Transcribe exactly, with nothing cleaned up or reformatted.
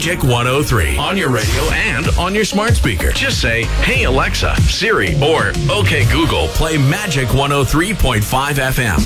Magic one oh three on your radio and on your smart speaker. Just say, "Hey Alexa, Siri," or "Okay Google, play Magic one oh three point five F M."